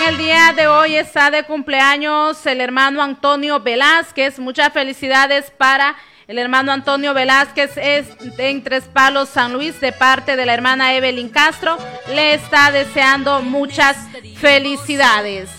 el día de hoy está de cumpleaños el hermano Antonio Velázquez. Muchas felicidades para el hermano Antonio Velázquez, es en Tres Palos, San Luis, de parte de la hermana Evelyn Castro. Le está deseando muchas felicidades.